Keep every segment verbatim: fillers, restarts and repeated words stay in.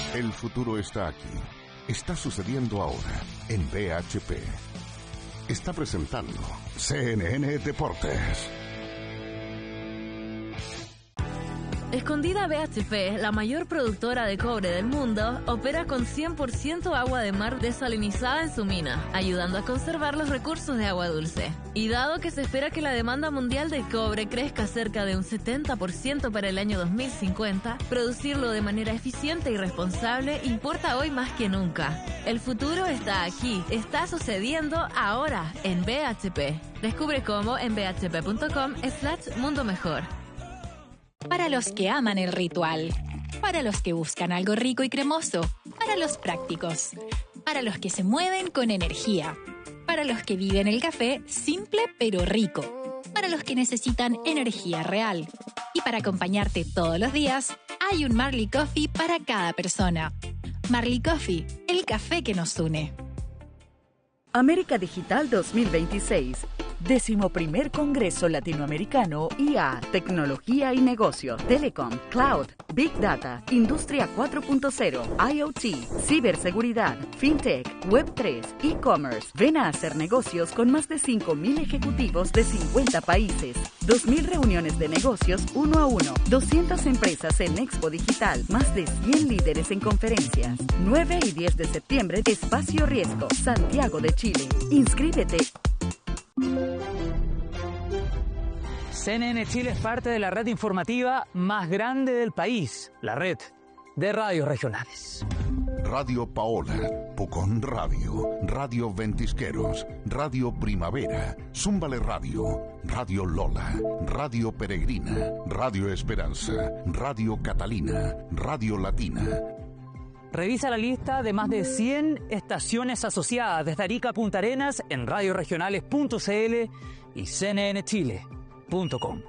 El futuro está aquí. Está sucediendo ahora en B H P. Está presentando C N N Deportes. Escondida B H P, la mayor productora de cobre del mundo, opera con cien por ciento agua de mar desalinizada en su mina, ayudando a conservar los recursos de agua dulce. Y dado que se espera que la demanda mundial de cobre crezca cerca de un setenta por ciento para el año dos mil cincuenta, producirlo de manera eficiente y responsable importa hoy más que nunca. El futuro está aquí, está sucediendo ahora en B H P. Descubre cómo en bhp.com slash mundo mejor. Para los que aman el ritual, para los que buscan algo rico y cremoso, para los prácticos, para los que se mueven con energía, para los que viven el café simple pero rico, para los que necesitan energía real. Y para acompañarte todos los días, hay un Marley Coffee para cada persona. Marley Coffee, el café que nos une. América Digital dos mil veintiséis. Décimo primer Congreso Latinoamericano I A, Tecnología y Negocios, Telecom, Cloud, Big Data, Industria cuatro punto cero, IoT, Ciberseguridad, FinTech, Web tres, E-Commerce. Ven a hacer negocios con más de cinco mil ejecutivos de cincuenta países. dos mil reuniones de negocios uno a uno. doscientas empresas en Expo Digital. Más de cien líderes en conferencias. nueve y diez de septiembre, Espacio Riesgo, Santiago de Chile. Inscríbete. C N N Chile es parte de la red informativa más grande del país, la red de radios regionales. Radio Paola, Pucón Radio, Radio Ventisqueros, Radio Primavera, Zúmbale Radio, Radio Lola, Radio Peregrina, Radio Esperanza, Radio Catalina, Radio Latina. Revisa la lista de más de cien estaciones asociadas desde Arica a Punta Arenas en radioregionales punto c l y c n n chile punto com.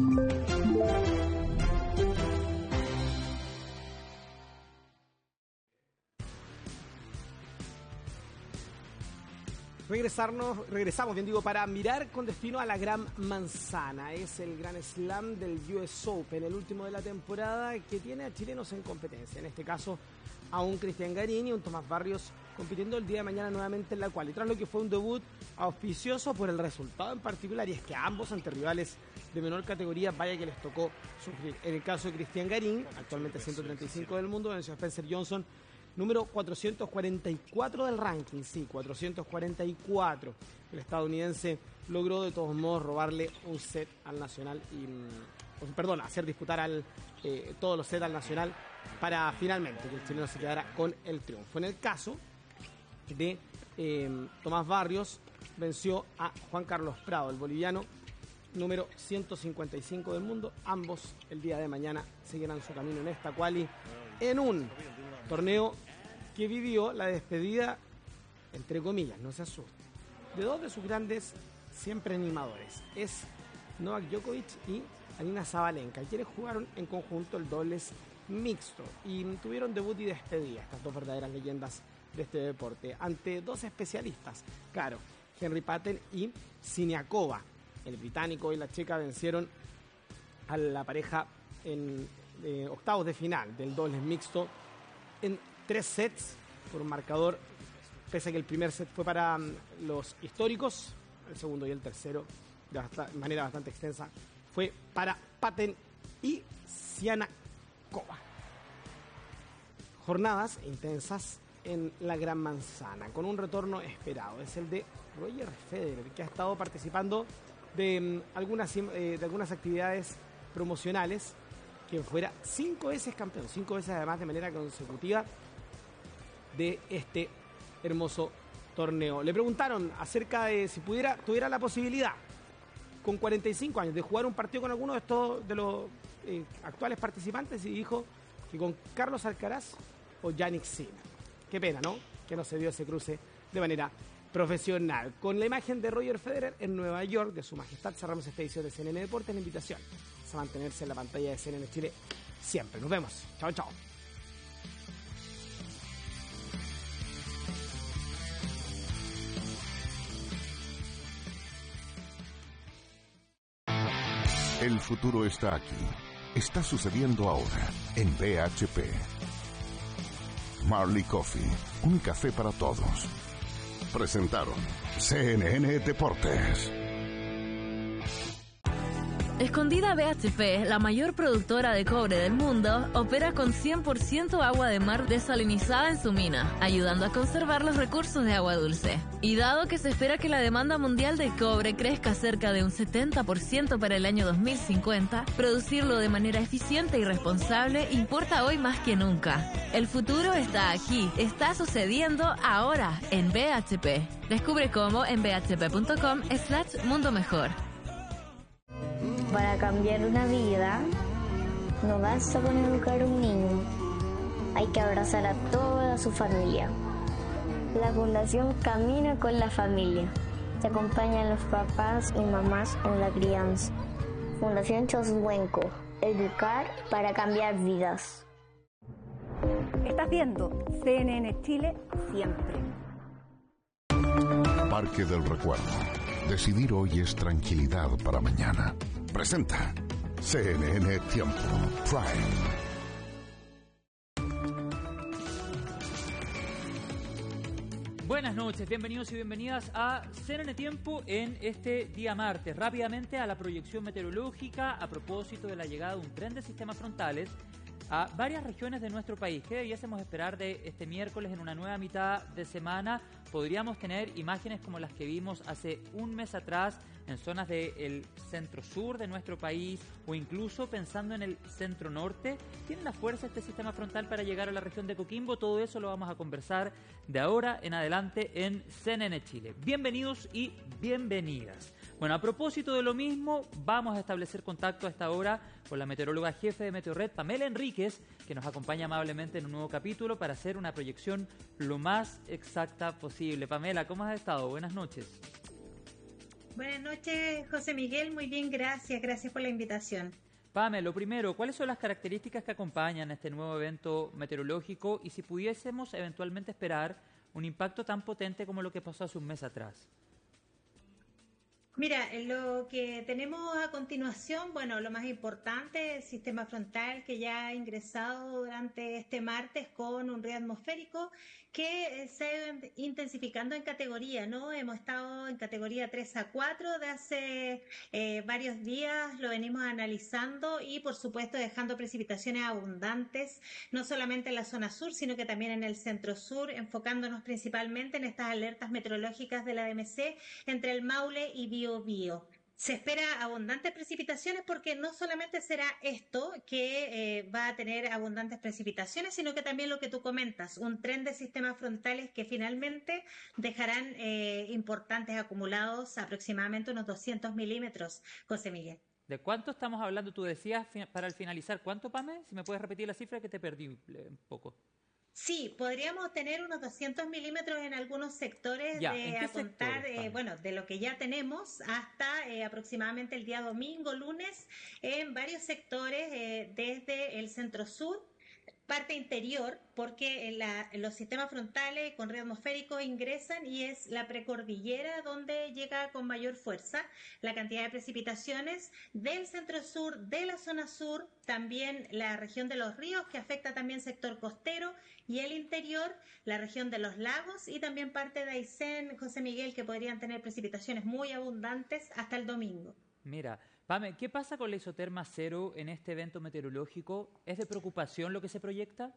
Regresarnos, regresamos, bien digo, para mirar con destino a la Gran Manzana. Es el Gran Slam del U S Open, el último de la temporada, que tiene a chilenos en competencia. En este caso, a un Cristian Garín y un Tomás Barrios compitiendo el día de mañana nuevamente en la cual. Y tras lo que fue un debut auspicioso por el resultado en particular, y es que ambos ante rivales de menor categoría, vaya que les tocó sufrir. En el caso de Cristian Garín, actualmente ciento treinta y cinco del mundo, venció a Spencer Johnson, número cuatrocientos cuarenta y cuatro del ranking, sí, cuatrocientos cuarenta y cuatro. El estadounidense logró de todos modos robarle un set al Nacional y, perdón, hacer disputar al, eh, todos los sets al Nacional para finalmente que el chileno se quedara con el triunfo. En el caso de eh, Tomás Barrios, venció a Juan Carlos Prado, el boliviano, número ciento cincuenta y cinco del mundo. Ambos el día de mañana seguirán su camino en esta quali en un torneo que vivió la despedida, entre comillas, no se asuste, de dos de sus grandes siempre animadores. Es Novak Djokovic y Aryna Sabalenka, quienes jugaron en conjunto el dobles mixto y tuvieron debut y despedida, estas dos verdaderas leyendas de este deporte, ante dos especialistas, claro, Henry Patten y Siniakova. El británico y la checa vencieron a la pareja en eh, octavos de final del dobles mixto en tres sets por un marcador, pese a que el primer set fue para um, los históricos, el segundo y el tercero de bast- manera bastante extensa fue para Patten y Siniakova. Jornadas intensas en la Gran Manzana, con un retorno esperado. Es el de Roger Federer, que ha estado participando de, um, algunas, eh, de algunas actividades promocionales, quien fuera cinco veces campeón, cinco veces además de manera consecutiva de este hermoso torneo. Le preguntaron acerca de si pudiera, tuviera la posibilidad, con cuarenta y cinco años, de jugar un partido con alguno de estos de los eh, actuales participantes, y dijo que con Carlos Alcaraz o Jannik Sinner. Qué pena, ¿no? Que no se dio ese cruce de manera profesional. Con la imagen de Roger Federer en Nueva York, de su majestad, cerramos esta edición de C N N Deportes. La invitación es a mantenerse en la pantalla de C N N Chile siempre. Nos vemos. Chao, chao. El futuro está aquí. Está sucediendo ahora en B H P. Marley Coffee, un café para todos. Presentaron C N N Deportes. Escondida B H P, la mayor productora de cobre del mundo, opera con cien por ciento agua de mar desalinizada en su mina, ayudando a conservar los recursos de agua dulce. Y dado que se espera que la demanda mundial de cobre crezca cerca de un setenta por ciento para el año dos mil cincuenta, producirlo de manera eficiente y responsable importa hoy más que nunca. El futuro está aquí, está sucediendo ahora en B H P. Descubre cómo en b h p punto com slash mundo mejor. Para cambiar una vida, no basta con educar a un niño, hay que abrazar a toda su familia. La Fundación Camina con la Familia. Se acompañan los papás y mamás en la crianza. Fundación Chosbuenco. Educar para cambiar vidas. Estás viendo C N N Chile siempre. Parque del Recuerdo. Decidir hoy es tranquilidad para mañana. Presenta C N N Tiempo Prime. Buenas noches, bienvenidos y bienvenidas a C N N Tiempo en este día martes. Rápidamente a la proyección meteorológica a propósito de la llegada de un tren de sistemas frontales a varias regiones de nuestro país. ¿Qué debiésemos esperar de este miércoles en una nueva mitad de semana? Podríamos tener imágenes como las que vimos hace un mes atrás en zonas del centro-sur de nuestro país o incluso pensando en el centro-norte. ¿Tiene la fuerza este sistema frontal para llegar a la región de Coquimbo? Todo eso lo vamos a conversar de ahora en adelante en C N N Chile. Bienvenidos y bienvenidas. Bueno, a propósito de lo mismo, vamos a establecer contacto a esta hora con la meteoróloga jefe de Meteorred, Pamela Enríquez, que nos acompaña amablemente en un nuevo capítulo para hacer una proyección lo más exacta posible. Pamela, ¿cómo has estado? Buenas noches. Buenas noches, José Miguel. Muy bien, gracias. Gracias por la invitación. Pamela, lo primero, ¿cuáles son las características que acompañan este nuevo evento meteorológico y si pudiésemos eventualmente esperar un impacto tan potente como lo que pasó hace un mes atrás? Mira, lo que tenemos a continuación, bueno, lo más importante, el sistema frontal que ya ha ingresado durante este martes con un río atmosférico que se ha ido intensificando en categoría, ¿no? Hemos estado en categoría tres a cuatro de hace eh, varios días, lo venimos analizando y por supuesto dejando precipitaciones abundantes, no solamente en la zona sur, sino que también en el centro sur, enfocándonos principalmente en estas alertas meteorológicas de la D M C entre el Maule y Bio Bio. Se espera abundantes precipitaciones porque no solamente será esto que eh, va a tener abundantes precipitaciones, sino que también lo que tú comentas, un tren de sistemas frontales que finalmente dejarán eh, importantes acumulados, aproximadamente unos doscientos milímetros, José Miguel. ¿De cuánto estamos hablando? Tú decías para el finalizar, ¿cuánto, Pame? Si me puedes repetir la cifra que te perdí un poco. Sí, podríamos tener unos doscientos milímetros en algunos sectores ya, de a contar, eh, bueno, de lo que ya tenemos hasta eh, aproximadamente el día domingo, lunes, en varios sectores eh, desde el centro sur, parte interior, porque la, los sistemas frontales con río atmosférico ingresan y es la precordillera donde llega con mayor fuerza la cantidad de precipitaciones del centro sur, de la zona sur, también la región de los ríos que afecta también sector costero y el interior, la región de los lagos y también parte de Aysén, José Miguel, que podrían tener precipitaciones muy abundantes hasta el domingo. Mira, Pame, ¿qué pasa con la isoterma cero en este evento meteorológico? ¿Es de preocupación lo que se proyecta?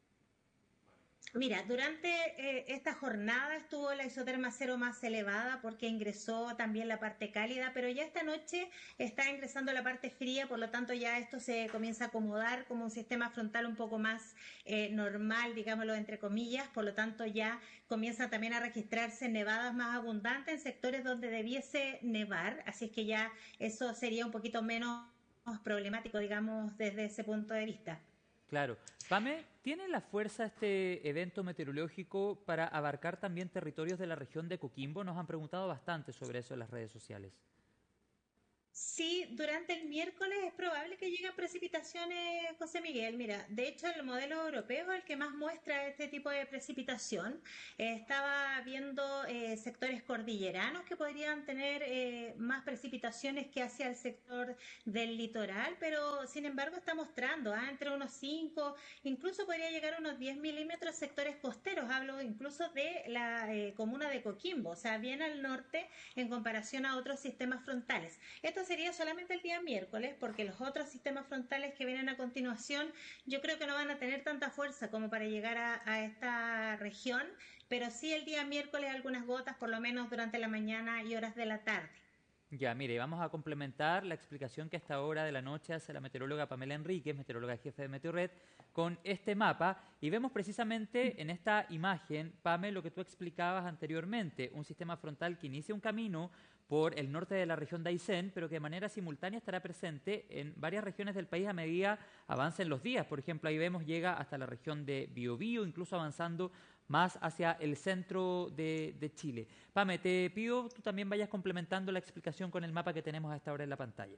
Mira, durante eh, esta jornada estuvo la isoterma cero más elevada porque ingresó también la parte cálida, pero ya esta noche está ingresando la parte fría, por lo tanto ya esto se comienza a acomodar como un sistema frontal un poco más eh, normal, digámoslo entre comillas, por lo tanto ya comienza también a registrarse nevadas más abundantes en sectores donde debiese nevar, así es que ya eso sería un poquito menos problemático, digamos, desde ese punto de vista. Claro. Pame, ¿tiene la fuerza este evento meteorológico para abarcar también territorios de la región de Coquimbo? Nos han preguntado bastante sobre eso en las redes sociales. Sí, durante el miércoles es probable que lleguen precipitaciones, José Miguel. Mira, de hecho el modelo europeo es el que más muestra este tipo de precipitación. Eh, estaba viendo eh, sectores cordilleranos que podrían tener eh, más precipitaciones que hacia el sector del litoral, pero sin embargo está mostrando ¿ah? entre unos cinco, incluso podría llegar a unos diez milímetros sectores costeros. Hablo incluso de la eh, comuna de Coquimbo, o sea, bien al norte en comparación a otros sistemas frontales. Esto sería solamente el día miércoles, porque los otros sistemas frontales que vienen a continuación yo creo que no van a tener tanta fuerza como para llegar a, a esta región, pero sí el día miércoles algunas gotas, por lo menos durante la mañana y horas de la tarde. Ya, mire, vamos a complementar la explicación que a esta hora de la noche hace la meteoróloga Pamela Enríquez, meteoróloga jefe de Meteorred, con este mapa, y vemos precisamente en esta imagen, Pame, lo que tú explicabas anteriormente, un sistema frontal que inicia un camino por el norte de la región de Aysén, pero que de manera simultánea estará presente en varias regiones del país a medida avancen los días. Por ejemplo, ahí vemos llega hasta la región de Biobío, incluso avanzando más hacia el centro de, de Chile. Pame, te pido tú también vayas complementando la explicación con el mapa que tenemos a esta hora en la pantalla.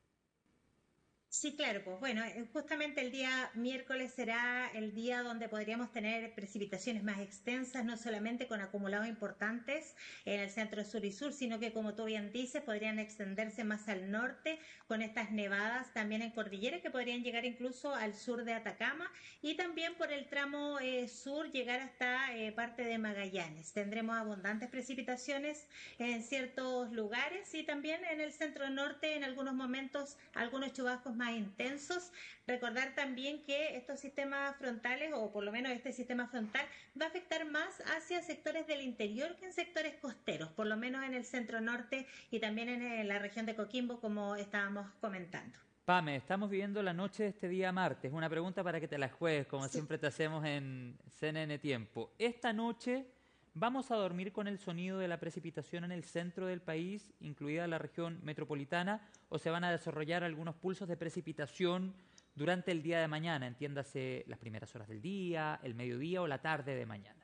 Sí, claro, pues bueno, justamente el día miércoles será el día donde podríamos tener precipitaciones más extensas, no solamente con acumulados importantes en el centro sur y sur, sino que como tú bien dices, podrían extenderse más al norte con estas nevadas también en cordillera que podrían llegar incluso al sur de Atacama y también por el tramo eh, sur llegar hasta eh, parte de Magallanes. Tendremos abundantes precipitaciones en ciertos lugares y también en el centro norte en algunos momentos algunos chubascos más intensos. Recordar también que estos sistemas frontales, o por lo menos este sistema frontal, va a afectar más hacia sectores del interior que en sectores costeros, por lo menos en el centro norte y también en la región de Coquimbo, como estábamos comentando. Pame, estamos viviendo la noche de este día martes. Una pregunta para que te la juegues, como sí. siempre te hacemos en C N N Tiempo. Esta noche, ¿vamos a dormir con el sonido de la precipitación en el centro del país, incluida la región metropolitana, o se van a desarrollar algunos pulsos de precipitación durante el día de mañana, entiéndase las primeras horas del día, el mediodía o la tarde de mañana?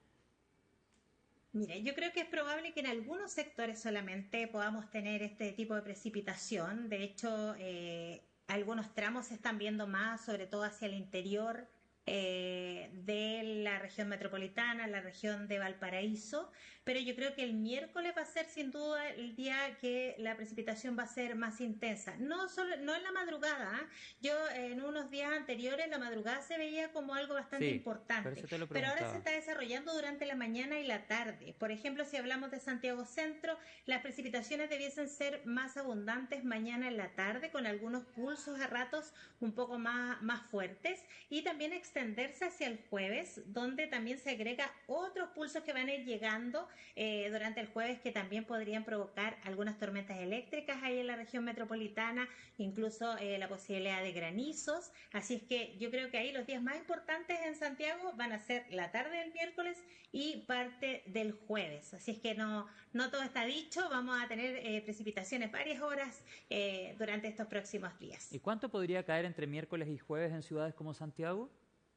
Mire, yo creo que es probable que en algunos sectores solamente podamos tener este tipo de precipitación. De hecho, eh, algunos tramos se están viendo más, sobre todo hacia el interior Eh, de la región metropolitana, la región de Valparaíso, pero yo creo que el miércoles va a ser sin duda el día que la precipitación va a ser más intensa. No solo, no en la madrugada, ¿eh? Yo eh, en unos días anteriores la madrugada se veía como algo bastante sí, importante, pero ahora se está desarrollando durante la mañana y la tarde. Por ejemplo, si hablamos de Santiago Centro, las precipitaciones debiesen ser más abundantes mañana en la tarde, con algunos pulsos a ratos un poco más, más fuertes, y también extenderse hacia el jueves, donde también se agrega otros pulsos que van a ir llegando eh, durante el jueves, que también podrían provocar algunas tormentas eléctricas ahí en la región metropolitana, incluso eh, la posibilidad de granizos. Así es que yo creo que ahí los días más importantes en Santiago van a ser la tarde del miércoles y parte del jueves. Así es que no, no todo está dicho, vamos a tener eh, precipitaciones varias horas eh, durante estos próximos días. ¿Y cuánto podría caer entre miércoles y jueves en ciudades como Santiago?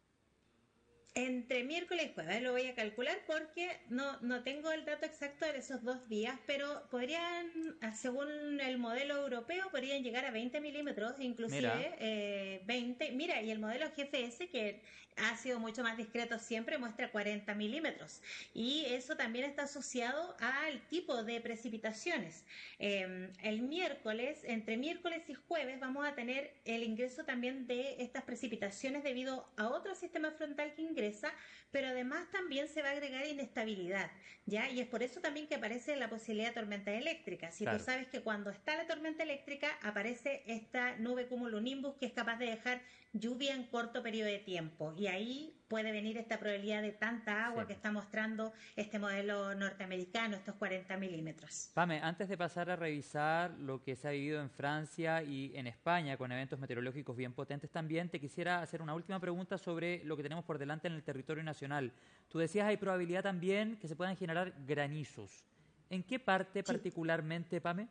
Entre miércoles y jueves, lo voy a calcular porque no, no tengo el dato exacto de esos dos días, pero podrían, según el modelo europeo, podrían llegar a veinte milímetros, inclusive eh, veinte. Mira, y el modelo G F S, que ha sido mucho más discreto siempre, muestra cuarenta milímetros. Y eso también está asociado al tipo de precipitaciones. Eh, el miércoles, entre miércoles y jueves, vamos a tener el ingreso también de estas precipitaciones debido a otro sistema frontal que ingresa, pero además también se va a agregar inestabilidad, ¿ya? Y es por eso también que aparece la posibilidad de tormenta eléctrica. Si claro. Tú sabes que cuando está la tormenta eléctrica aparece esta nube cumulonimbus que es capaz de dejar lluvia en corto periodo de tiempo, y ahí puede venir esta probabilidad de tanta agua sí. que está mostrando este modelo norteamericano, estos cuarenta milímetros. Pame, antes de pasar a revisar lo que se ha vivido en Francia y en España con eventos meteorológicos bien potentes también, te quisiera hacer una última pregunta sobre lo que tenemos por delante en el territorio nacional. Tú decías hay probabilidad también que se puedan generar granizos. ¿En qué parte sí. particularmente, Pame?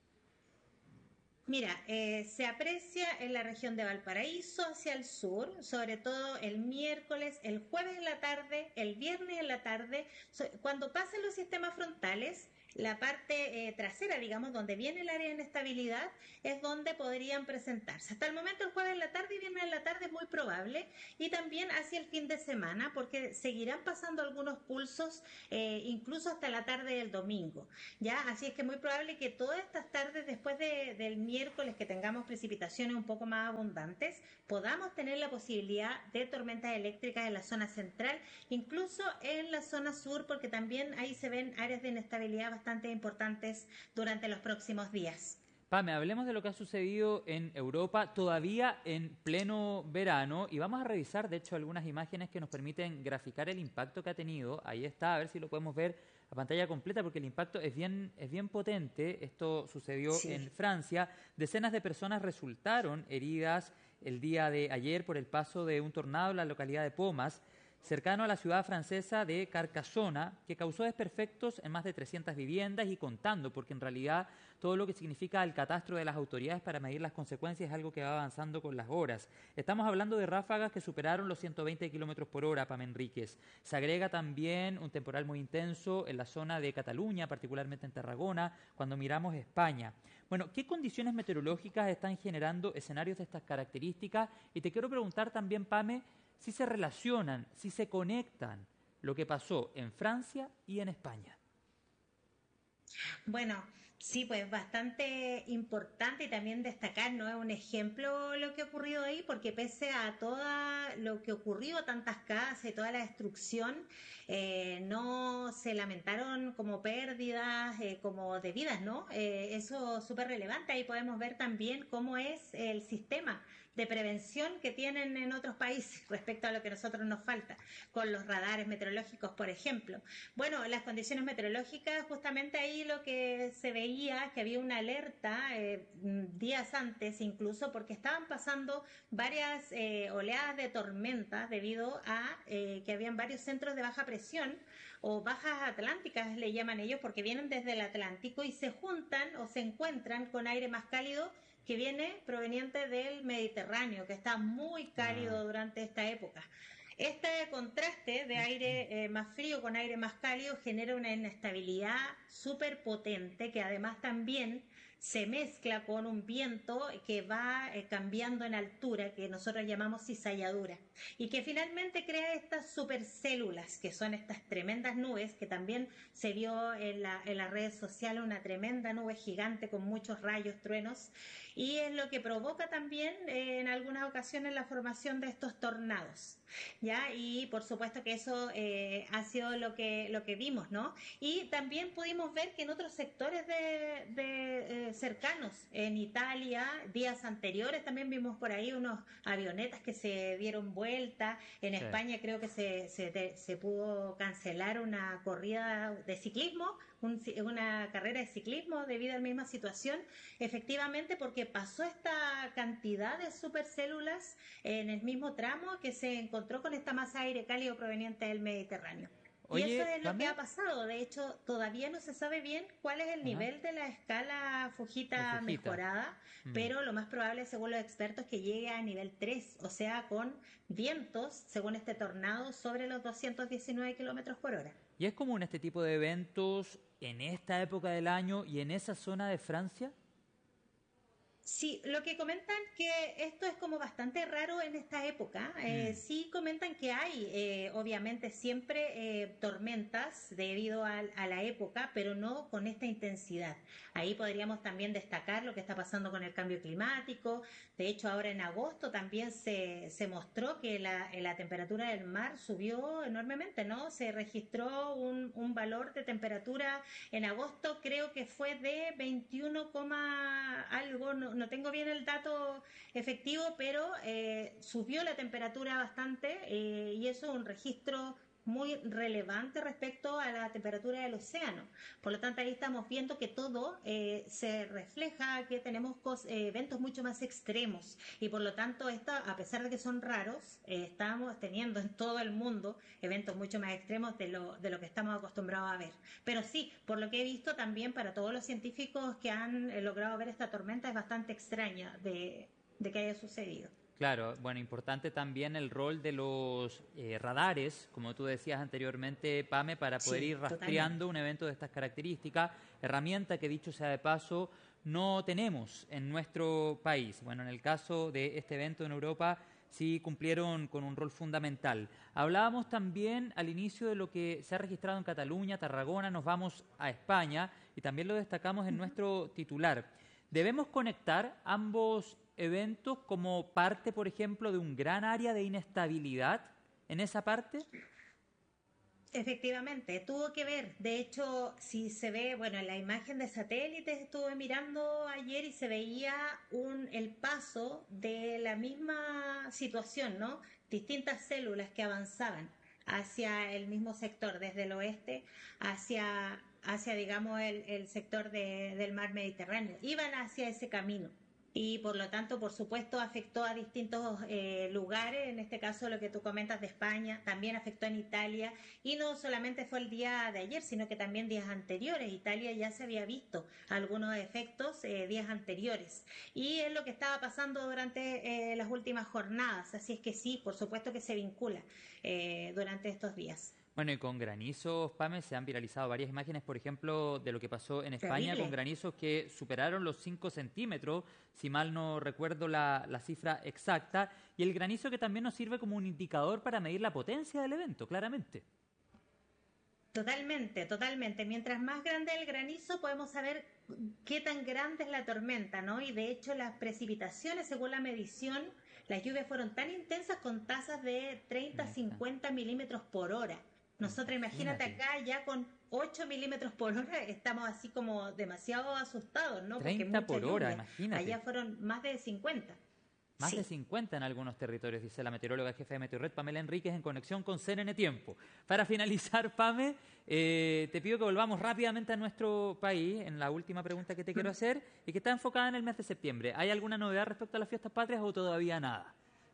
Mira, eh, se aprecia en la región de Valparaíso hacia el sur, sobre todo el miércoles, el jueves en la tarde, el viernes en la tarde. So, cuando pasen los sistemas frontales, la parte eh, trasera, digamos, donde viene el área de inestabilidad, es donde podrían presentarse. Hasta el momento, el jueves en la tarde y viernes en la tarde es muy probable, y también hacia el fin de semana, porque seguirán pasando algunos pulsos, eh, incluso hasta la tarde del domingo, ¿ya? Así es que es muy probable que todas estas tardes, después de, del miércoles, que tengamos precipitaciones un poco más abundantes, podamos tener la posibilidad de tormentas eléctricas en la zona central, incluso en la zona sur, porque también ahí se ven áreas de inestabilidad bastante importantes durante los próximos días. Pame, hablemos de lo que ha sucedido en Europa todavía en pleno verano, y vamos a revisar, de hecho, algunas imágenes que nos permiten graficar el impacto que ha tenido. Ahí está, a ver si lo podemos ver a pantalla completa, porque el impacto es bien, es bien potente. Esto sucedió sí. en Francia. Decenas de personas resultaron heridas el día de ayer por el paso de un tornado en la localidad de Pomas, cercano a la ciudad francesa de Carcassonne, que causó desperfectos en más de trescientas viviendas y contando, porque en realidad todo lo que significa el catastro de las autoridades para medir las consecuencias es algo que va avanzando con las horas. Estamos hablando de ráfagas que superaron los ciento veinte kilómetros por hora, Pame Enríquez. Se agrega también un temporal muy intenso en la zona de Cataluña, particularmente en Tarragona, cuando miramos España. Bueno, ¿qué condiciones meteorológicas están generando escenarios de estas características? Y te quiero preguntar también, Pame, si se relacionan, si se conectan lo que pasó en Francia y en España. Bueno, sí, pues bastante importante y también destacar, ¿no? Es un ejemplo lo que ha ocurrido ahí, porque pese a todo lo que ocurrió, tantas casas y toda la destrucción, eh, no se lamentaron como pérdidas, eh, como de vidas, ¿no? Eh, eso es súper relevante. Ahí podemos ver también cómo es el sistema de prevención que tienen en otros países respecto a lo que a nosotros nos falta, con los radares meteorológicos, por ejemplo. Bueno, las condiciones meteorológicas, justamente ahí lo que se veía es que había una alerta eh, días antes incluso, porque estaban pasando varias eh, oleadas de tormentas debido a eh, que habían varios centros de baja presión o bajas atlánticas, le llaman ellos, porque vienen desde el Atlántico y se juntan o se encuentran con aire más cálido que viene proveniente del Mediterráneo, que está muy cálido ah. durante esta época. Este contraste de aire eh, más frío con aire más cálido genera una inestabilidad súper potente, que además también se mezcla con un viento que va eh, cambiando en altura, que nosotros llamamos cizalladura, y que finalmente crea estas supercélulas, que son estas tremendas nubes, que también se vio en, la, en las redes sociales, una tremenda nube gigante con muchos rayos, truenos, y es lo que provoca también eh, en algunas ocasiones la formación de estos tornados, ¿ya? Y por supuesto que eso eh, ha sido lo que, lo que vimos, ¿no? Y también pudimos ver que en otros sectores de, de eh, cercanos, en Italia, días anteriores también vimos por ahí unos avionetas que se dieron vuelta. En sí. España creo que se, se, se pudo cancelar una corrida de ciclismo, un, una carrera de ciclismo debido a la misma situación, efectivamente, porque pasó esta cantidad de supercélulas en el mismo tramo que se encontró con esta masa de aire cálido proveniente del Mediterráneo. Oye, y eso es lo ¿también? que ha pasado. De hecho, todavía no se sabe bien cuál es el Ajá. nivel de la escala Fujita, Fujita. mejorada, mm. pero lo más probable, según los expertos, es que llegue a nivel tres, o sea, con vientos, según este tornado, sobre los doscientos diecinueve kilómetros por hora. ¿Y es común este tipo de eventos en esta época del año y en esa zona de Francia? Sí, lo que comentan que esto es como bastante raro en esta época. Eh, mm. Sí comentan que hay, eh, obviamente, siempre eh, tormentas debido a, a la época, pero no con esta intensidad. Ahí podríamos también destacar lo que está pasando con el cambio climático. De hecho, ahora en agosto también se, se mostró que la, la temperatura del mar subió enormemente, ¿no? Se registró un, un valor de temperatura en agosto, creo que fue de veintiuno, algo, no, no tengo bien el dato efectivo, pero eh, subió la temperatura bastante eh, y eso es un registro muy relevante respecto a la temperatura del océano. Por lo tanto, ahí estamos viendo que todo eh, se refleja, que tenemos cos, eh, eventos mucho más extremos y por lo tanto, esto, a pesar de que son raros, eh, estamos teniendo en todo el mundo eventos mucho más extremos de lo, de lo que estamos acostumbrados a ver. Pero sí, por lo que he visto también para todos los científicos que han eh, logrado ver esta tormenta, es bastante extraña de, de que haya sucedido. Claro, bueno, importante también el rol de los eh, radares, como tú decías anteriormente, Pame, para poder Sí, ir rastreando totalmente. un evento de estas características, herramienta que, dicho sea de paso, no tenemos en nuestro país. Bueno, en el caso de este evento en Europa sí cumplieron con un rol fundamental. Hablábamos también al inicio de lo que se ha registrado en Cataluña, Tarragona, nos vamos a España y también lo destacamos en nuestro titular. ¿Debemos conectar ambos eventos como parte, por ejemplo, de un gran área de inestabilidad en esa parte? Efectivamente, tuvo que ver. De hecho, si se ve, bueno, en la imagen de satélites estuve mirando ayer y se veía un, el paso de la misma situación, ¿no? Distintas células que avanzaban hacia el mismo sector, desde el oeste hacia, hacia digamos, el, el sector de, del mar Mediterráneo. Iban hacia ese camino. Y por lo tanto, por supuesto, afectó a distintos eh, lugares, en este caso lo que tú comentas de España, también afectó en Italia, y no solamente fue el día de ayer, sino que también días anteriores. Italia ya se había visto algunos efectos eh, días anteriores, y es lo que estaba pasando durante eh, las últimas jornadas, así es que sí, por supuesto que se vincula eh, durante estos días. Bueno, y con granizos, Pame, se han viralizado varias imágenes, por ejemplo, de lo que pasó en España Terrible. con granizos que superaron los cinco centímetros, si mal no recuerdo la, la cifra exacta, y el granizo que también nos sirve como un indicador para medir la potencia del evento, claramente. Totalmente, totalmente. Mientras más grande el granizo, podemos saber qué tan grande es la tormenta, ¿no? Y de hecho las precipitaciones, según la medición, las lluvias fueron tan intensas con tasas de treinta a cincuenta milímetros por hora. Nosotros, imagínate acá, ya con ocho milímetros por hora, estamos así como demasiado asustados, ¿no? Porque treinta por mucha hora, lluvia. imagínate. Allá fueron más de cincuenta. Más Sí. de cincuenta en algunos territorios, dice la meteoróloga jefe de Meteorred, Pamela Enríquez, en conexión con C N N Tiempo. Para finalizar, Pame, eh, te pido que volvamos rápidamente a nuestro país, en la última pregunta que te quiero hacer, y que está enfocada en el mes de septiembre. ¿Hay alguna novedad respecto a las fiestas patrias o todavía nada?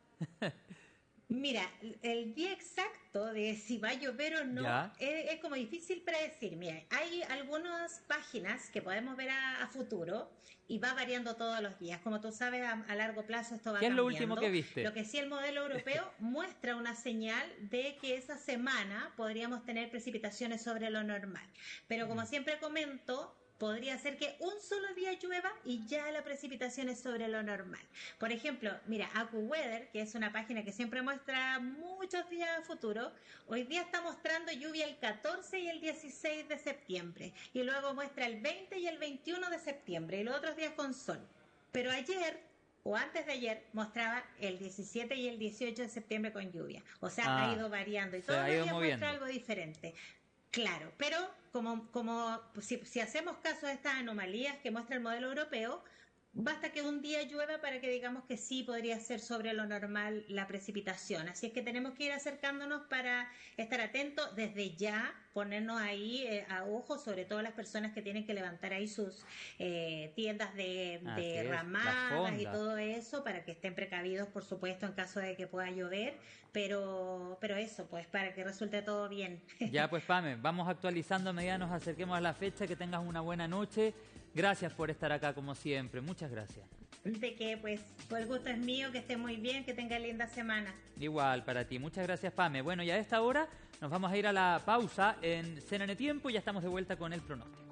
Mira, el día exacto de si va a llover o no Ya. es, es como difícil predecir. Mira, hay algunas páginas que podemos ver a, a futuro y va variando todos los días. Como tú sabes, a, a largo plazo esto va ¿Qué es cambiando. lo último que viste? Lo que sí, el modelo europeo muestra una señal de que esa semana podríamos tener precipitaciones sobre lo normal. Pero como siempre comento, podría ser que un solo día llueva y ya la precipitación es sobre lo normal. Por ejemplo, mira, AccuWeather, que es una página que siempre muestra muchos días a futuro, hoy día está mostrando lluvia el catorce y el dieciséis de septiembre, y luego muestra el veinte y el veintiuno de septiembre, y los otros días con sol. Pero ayer, o antes de ayer, mostraba el diecisiete y el dieciocho de septiembre con lluvia. O sea, Ah, ha ido variando, y se todos ha los ido días moviendo. muestra algo diferente. Claro, pero como, como si, si hacemos caso a estas anomalías que muestra el modelo europeo, basta que un día llueva para que digamos que sí podría ser sobre lo normal la precipitación. Así es que tenemos que ir acercándonos para estar atentos desde ya, ponernos ahí eh, a ojo, sobre todo las personas que tienen que levantar ahí sus eh, tiendas de, Así de es, las ramadas y fondas. todo eso, para que estén precavidos, por supuesto, en caso de que pueda llover, pero, pero eso, pues para que resulte todo bien. Ya pues, Pame, vamos actualizando a medida nos acerquemos a la fecha. Que tengas una buena noche. Gracias por estar acá como siempre. Muchas gracias. De que, pues, pues el gusto es mío, que esté muy bien, que tenga linda semana. Igual para ti. Muchas gracias, Pame. Bueno, y a esta hora nos vamos a ir a la pausa en C N N Tiempo y ya estamos de vuelta con el pronóstico.